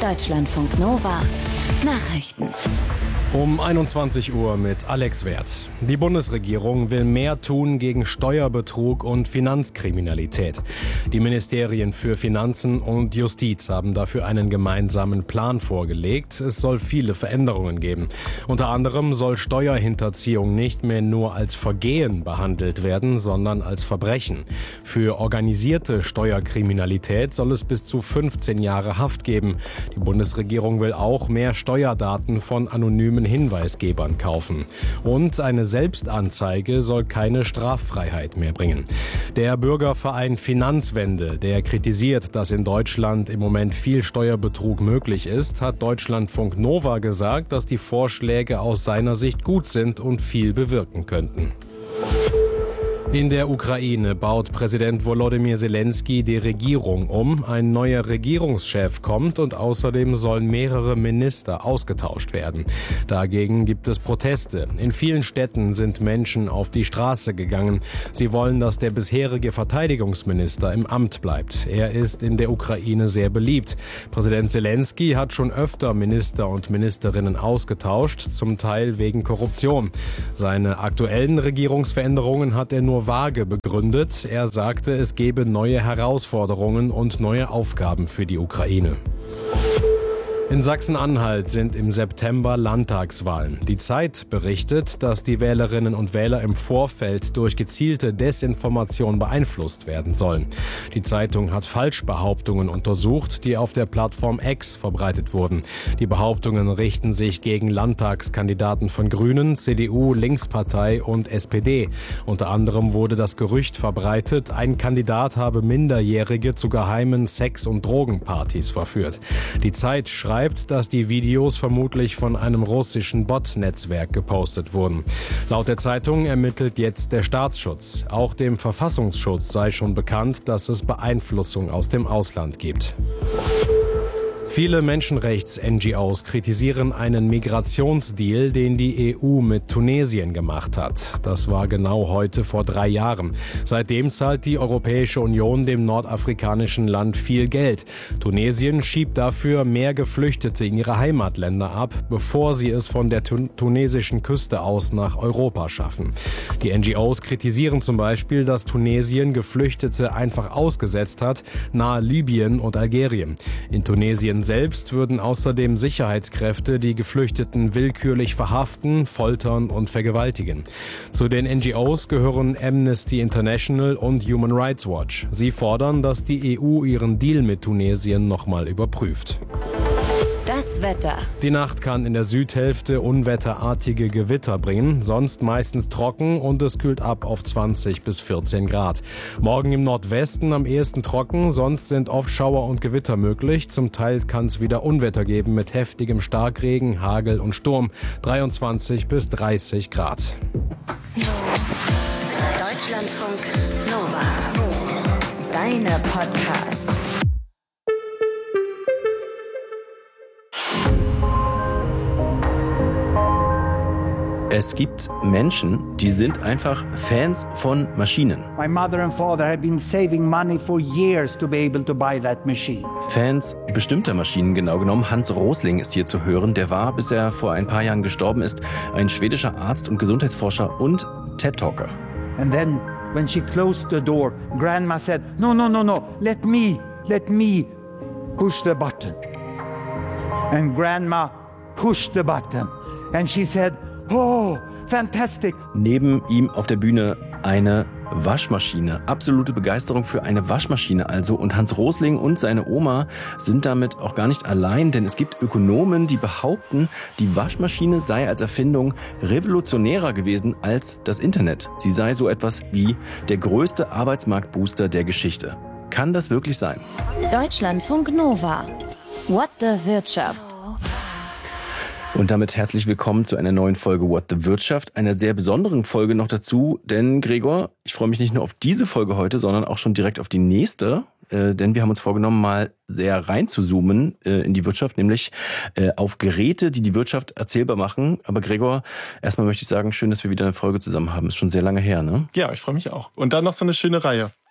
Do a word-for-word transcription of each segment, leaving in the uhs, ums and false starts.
Deutschlandfunk Nova Nachrichten. Um einundzwanzig Uhr mit Alex Werth. Die Bundesregierung will mehr tun gegen Steuerbetrug und Finanzkriminalität. Die Ministerien für Finanzen und Justiz haben dafür einen gemeinsamen Plan vorgelegt. Es soll viele Veränderungen geben. Unter anderem soll Steuerhinterziehung nicht mehr nur als Vergehen behandelt werden, sondern als Verbrechen. Für organisierte Steuerkriminalität soll es bis zu fünfzehn Jahre Haft geben. Die Bundesregierung will auch mehr Steuerdaten von anonymen Hinweisgebern kaufen. Und eine Selbstanzeige soll keine Straffreiheit mehr bringen. Der Bürgerverein Finanzwende, der kritisiert, dass in Deutschland im Moment viel Steuerbetrug möglich ist, hat Deutschlandfunk Nova gesagt, dass die Vorschläge aus seiner Sicht gut sind und viel bewirken könnten. In der Ukraine baut Präsident Volodymyr Zelensky die Regierung um. Ein neuer Regierungschef kommt und außerdem sollen mehrere Minister ausgetauscht werden. Dagegen gibt es Proteste. In vielen Städten sind Menschen auf die Straße gegangen. Sie wollen, dass der bisherige Verteidigungsminister im Amt bleibt. Er ist in der Ukraine sehr beliebt. Präsident Zelensky hat schon öfter Minister und Ministerinnen ausgetauscht, zum Teil wegen Korruption. Seine aktuellen Regierungsveränderungen hat er nur vage begründet. Er sagte, es gebe neue Herausforderungen und neue Aufgaben für die Ukraine. In Sachsen-Anhalt sind im September Landtagswahlen. Die Zeit berichtet, dass die Wählerinnen und Wähler im Vorfeld durch gezielte Desinformation beeinflusst werden sollen. Die Zeitung hat Falschbehauptungen untersucht, die auf der Plattform X verbreitet wurden. Die Behauptungen richten sich gegen Landtagskandidaten von Grünen, C D U, Linkspartei und S P D. Unter anderem wurde das Gerücht verbreitet, ein Kandidat habe Minderjährige zu geheimen Sex- und Drogenpartys verführt. Die Zeit schreibt, dass die Videos vermutlich von einem russischen Bot-Netzwerk gepostet wurden. Laut der Zeitung ermittelt jetzt der Staatsschutz. Auch dem Verfassungsschutz sei schon bekannt, dass es Beeinflussung aus dem Ausland gibt. Viele Menschenrechts-N G Os kritisieren einen Migrationsdeal, den die E U mit Tunesien gemacht hat. Das war genau heute vor drei Jahren. Seitdem zahlt die Europäische Union dem nordafrikanischen Land viel Geld. Tunesien schiebt dafür mehr Geflüchtete in ihre Heimatländer ab, bevor sie es von der tun- tunesischen Küste aus nach Europa schaffen. Die N G Os kritisieren zum Beispiel, dass Tunesien Geflüchtete einfach ausgesetzt hat, nahe Libyen und Algerien. In Tunesien selbst würden außerdem Sicherheitskräfte die Geflüchteten willkürlich verhaften, foltern und vergewaltigen. Zu den N G Os gehören Amnesty International und Human Rights Watch. Sie fordern, dass die E U ihren Deal mit Tunesien nochmal überprüft. Das Wetter. Die Nacht kann in der Südhälfte unwetterartige Gewitter bringen, sonst meistens trocken und es kühlt ab auf zwanzig bis vierzehn Grad. Morgen im Nordwesten am ehesten trocken, sonst sind oft Schauer und Gewitter möglich. Zum Teil kann es wieder Unwetter geben mit heftigem Starkregen, Hagel und Sturm. dreiundzwanzig bis dreißig Grad. Deutschlandfunk Nova. Deine Podcasts. Es gibt Menschen, die sind einfach Fans von Maschinen. My mother and father have been saving money for years to be able to buy that machine. Fans bestimmter Maschinen, genau genommen. Hans Rosling ist hier zu hören. Der war, bis er vor ein paar Jahren gestorben ist, ein schwedischer Arzt und Gesundheitsforscher und TED-Talker. And then when she closed the door, grandma said, no, no, no, no, let me, let me push the button. And grandma pushed the button. And she said, oh, fantastic. Neben ihm auf der Bühne eine Waschmaschine. Absolute Begeisterung für eine Waschmaschine also. Und Hans Rosling und seine Oma sind damit auch gar nicht allein, denn es gibt Ökonomen, die behaupten, die Waschmaschine sei als Erfindung revolutionärer gewesen als das Internet. Sie sei so etwas wie der größte Arbeitsmarktbooster der Geschichte. Kann das wirklich sein? Deutschlandfunk Nova. What the Wirtschaft. Und damit herzlich willkommen zu einer neuen Folge What the Wirtschaft, einer sehr besonderen Folge noch dazu, denn Gregor, ich freue mich nicht nur auf diese Folge heute, sondern auch schon direkt auf die nächste, äh, denn wir haben uns vorgenommen, mal sehr rein zu zoomen äh, in die Wirtschaft, nämlich äh, auf Geräte, die die Wirtschaft erzählbar machen. Aber Gregor, erstmal möchte ich sagen, schön, dass wir wieder eine Folge zusammen haben. Ist schon sehr lange her, ne? Ja, ich freue mich auch. Und dann noch so eine schöne Reihe.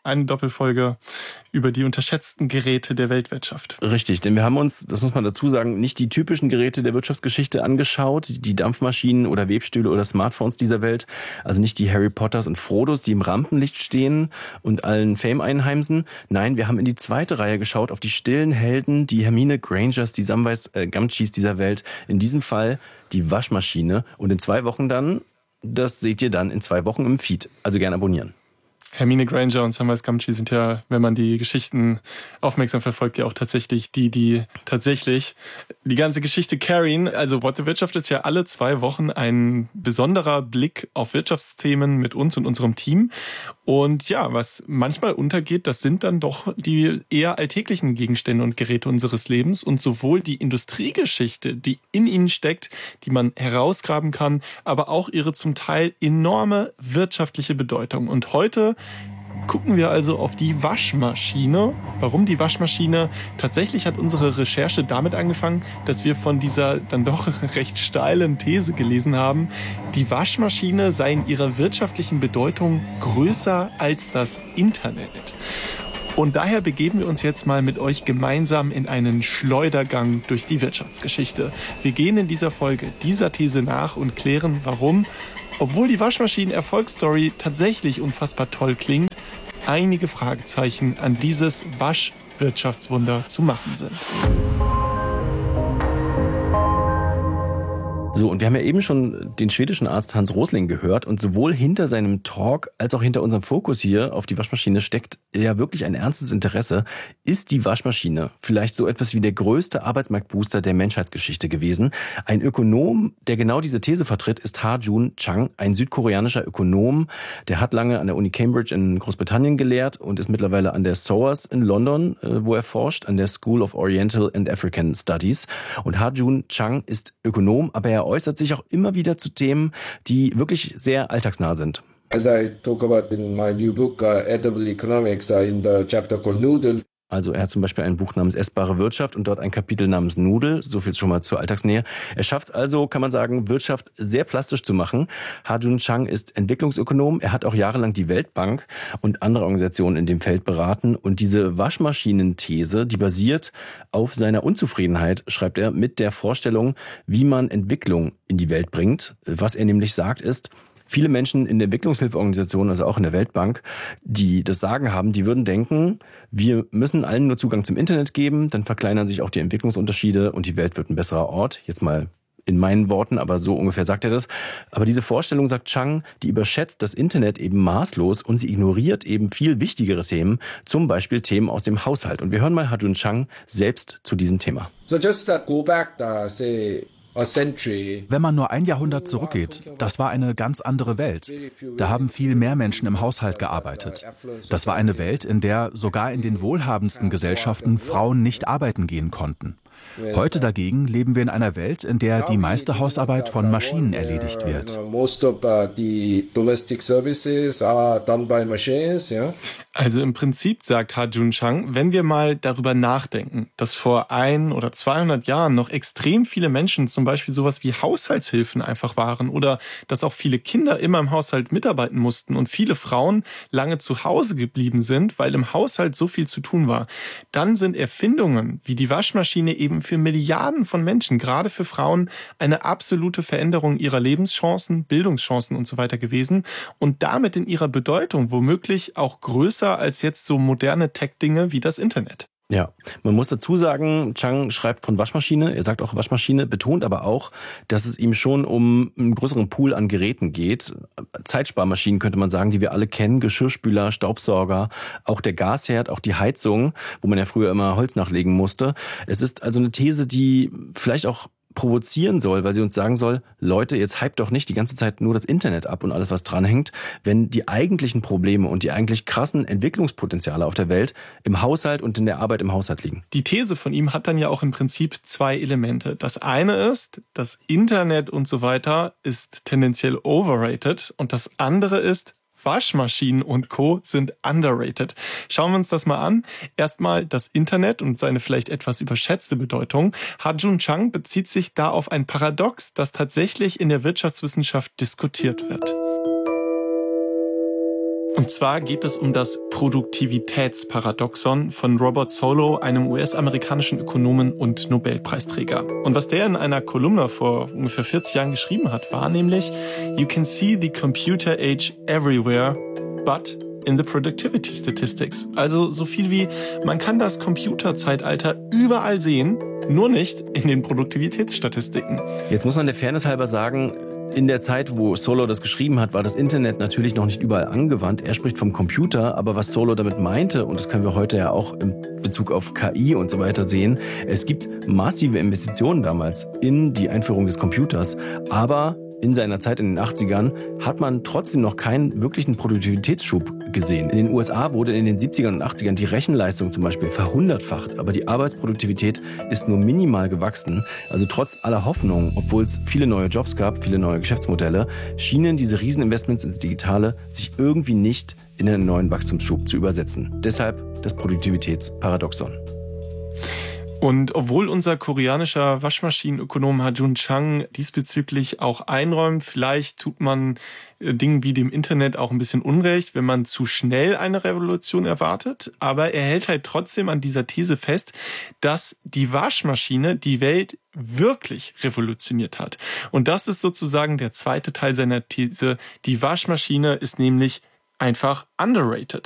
eine Doppelfolge über die unterschätzten Geräte der Weltwirtschaft. Richtig, denn wir haben uns, das muss man dazu sagen, nicht die typischen Geräte der Wirtschaftsgeschichte angeschaut, die Dampfmaschinen oder Webstühle oder Smartphones dieser Welt, also nicht die Harry Potters und Frodos, die im Rampenlicht stehen und allen Fame einheimsen. Nein, wir haben in die zweite Reihe geschaut, auf die stillen Helden, die Hermine Grangers, die Samwise äh, Gamgees dieser Welt, in diesem Fall die Waschmaschine. Und in zwei Wochen dann, das seht ihr dann in zwei Wochen im Feed, also gerne abonnieren. Hermine Granger und Samwise Gamgee sind ja, wenn man die Geschichten aufmerksam verfolgt, ja auch tatsächlich die, die tatsächlich die ganze Geschichte carryen. Also What the Wirtschaft ist ja alle zwei Wochen ein besonderer Blick auf Wirtschaftsthemen mit uns und unserem Team. Und ja, was manchmal untergeht, das sind dann doch die eher alltäglichen Gegenstände und Geräte unseres Lebens und sowohl die Industriegeschichte, die in ihnen steckt, die man herausgraben kann, aber auch ihre zum Teil enorme wirtschaftliche Bedeutung. Und heute gucken wir also auf die Waschmaschine. Warum die Waschmaschine? Tatsächlich hat unsere Recherche damit angefangen, dass wir von dieser dann doch recht steilen These gelesen haben, die Waschmaschine sei in ihrer wirtschaftlichen Bedeutung größer als das Internet. Und daher begeben wir uns jetzt mal mit euch gemeinsam in einen Schleudergang durch die Wirtschaftsgeschichte. Wir gehen in dieser Folge dieser These nach und klären, warum, obwohl die Waschmaschinen-Erfolgsstory tatsächlich unfassbar toll klingt, einige Fragezeichen an dieses Waschwirtschaftswunder zu machen sind. So, und wir haben ja eben schon den schwedischen Arzt Hans Rosling gehört und sowohl hinter seinem Talk als auch hinter unserem Fokus hier auf die Waschmaschine steckt ja wirklich ein ernstes Interesse. Ist die Waschmaschine vielleicht so etwas wie der größte Arbeitsmarktbooster der Menschheitsgeschichte gewesen? Ein Ökonom, der genau diese These vertritt, ist Ha-Joon Chang, ein südkoreanischer Ökonom. Der hat lange an der Uni Cambridge in Großbritannien gelehrt und ist mittlerweile an der S O A S in London, wo er forscht, an der School of Oriental and African Studies. Und Ha-Joon Chang ist Ökonom, aber er äußert sich auch immer wieder zu Themen, die wirklich sehr alltagsnah sind. As I talk about in my new book, uh, Edible Economics, uh, in the chapter called Noodle. Also er hat zum Beispiel ein Buch namens Essbare Wirtschaft und dort ein Kapitel namens Nudel, so viel schon mal zur Alltagsnähe. Er schafft es also, kann man sagen, Wirtschaft sehr plastisch zu machen. Ha-Joon Chang ist Entwicklungsökonom, er hat auch jahrelang die Weltbank und andere Organisationen in dem Feld beraten. Und diese Waschmaschinenthese, die basiert auf seiner Unzufriedenheit, schreibt er, mit der Vorstellung, wie man Entwicklung in die Welt bringt. Was er nämlich sagt ist, viele Menschen in der Entwicklungshilfeorganisation, also auch in der Weltbank, die das Sagen haben, die würden denken, wir müssen allen nur Zugang zum Internet geben, dann verkleinern sich auch die Entwicklungsunterschiede und die Welt wird ein besserer Ort. Jetzt mal in meinen Worten, aber so ungefähr sagt er das. Aber diese Vorstellung, sagt Chang, die überschätzt das Internet eben maßlos und sie ignoriert eben viel wichtigere Themen, zum Beispiel Themen aus dem Haushalt. Und wir hören mal Ha-Joon Chang selbst zu diesem Thema. So just uh, go back, uh, say, wenn man nur ein Jahrhundert zurückgeht, das war eine ganz andere Welt. Da haben viel mehr Menschen im Haushalt gearbeitet. Das war eine Welt, in der sogar in den wohlhabendsten Gesellschaften Frauen nicht arbeiten gehen konnten. Heute dagegen leben wir in einer Welt, in der die meiste Hausarbeit von Maschinen erledigt wird. Also im Prinzip sagt Ha-Joon Chang, wenn wir mal darüber nachdenken, dass vor ein oder zweihundert Jahren noch extrem viele Menschen zum Beispiel sowas wie Haushaltshilfen einfach waren oder dass auch viele Kinder immer im Haushalt mitarbeiten mussten und viele Frauen lange zu Hause geblieben sind, weil im Haushalt so viel zu tun war, dann sind Erfindungen wie die Waschmaschine eben für Milliarden von Menschen, gerade für Frauen, eine absolute Veränderung ihrer Lebenschancen, Bildungschancen und so weiter gewesen und damit in ihrer Bedeutung womöglich auch größer als jetzt so moderne Tech-Dinge wie das Internet. Ja, man muss dazu sagen, Chang schreibt von Waschmaschine, er sagt auch Waschmaschine, betont aber auch, dass es ihm schon um einen größeren Pool an Geräten geht. Zeitsparmaschinen könnte man sagen, die wir alle kennen, Geschirrspüler, Staubsauger, auch der Gasherd, auch die Heizung, wo man ja früher immer Holz nachlegen musste. Es ist also eine These, die vielleicht auch provozieren soll, weil sie uns sagen soll, Leute, jetzt hypt doch nicht die ganze Zeit nur das Internet ab und alles, was dranhängt, wenn die eigentlichen Probleme und die eigentlich krassen Entwicklungspotenziale auf der Welt im Haushalt und in der Arbeit im Haushalt liegen. Die These von ihm hat dann ja auch im Prinzip zwei Elemente. Das eine ist, das Internet und so weiter ist tendenziell overrated und das andere ist, Waschmaschinen und Co. sind underrated. Schauen wir uns das mal an. Erstmal das Internet und seine vielleicht etwas überschätzte Bedeutung. Ha-Joon Chang bezieht sich da auf ein Paradox, das tatsächlich in der Wirtschaftswissenschaft diskutiert wird. Und zwar geht es um das Produktivitätsparadoxon von Robert Solow, einem U S-amerikanischen Ökonomen und Nobelpreisträger. Und was der in einer Kolumne vor ungefähr vierzig Jahren geschrieben hat, war nämlich: You can see the computer age everywhere, but in the productivity statistics. Also so viel wie, man kann das Computerzeitalter überall sehen, nur nicht in den Produktivitätsstatistiken. Jetzt muss man der Fairness halber sagen, in der Zeit, wo Solow das geschrieben hat, war das Internet natürlich noch nicht überall angewandt. Er spricht vom Computer, aber was Solow damit meinte, und das können wir heute ja auch im Bezug auf K I und so weiter sehen, es gibt massive Investitionen damals in die Einführung des Computers, aber in seiner Zeit in den achtzigern hat man trotzdem noch keinen wirklichen Produktivitätsschub gesehen. In den U S A wurde in den siebzigern und achtzigern die Rechenleistung zum Beispiel verhundertfacht, aber die Arbeitsproduktivität ist nur minimal gewachsen. Also trotz aller Hoffnung, obwohl es viele neue Jobs gab, viele neue Geschäftsmodelle, schienen diese Rieseninvestments ins Digitale sich irgendwie nicht in einen neuen Wachstumsschub zu übersetzen. Deshalb das Produktivitätsparadoxon. Und obwohl unser koreanischer Waschmaschinenökonom Ha-Joon Chang diesbezüglich auch einräumt, vielleicht tut man Dingen wie dem Internet auch ein bisschen Unrecht, wenn man zu schnell eine Revolution erwartet. Aber er hält halt trotzdem an dieser These fest, dass die Waschmaschine die Welt wirklich revolutioniert hat. Und das ist sozusagen der zweite Teil seiner These. Die Waschmaschine ist nämlich einfach underrated.